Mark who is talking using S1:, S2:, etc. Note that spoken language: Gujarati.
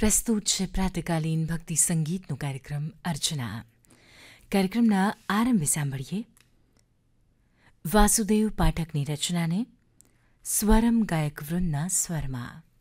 S1: પ્રસ્તુત છે પ્રાતકાલીન ભક્તિ સંગીતનો કાર્યક્રમ અર્ચના. કાર્યક્રમના આરંભે સાંભળીએ વાસુદેવ પાઠકની રચનાને સ્વરમ ગાયક વૃંદના સ્વરમાં.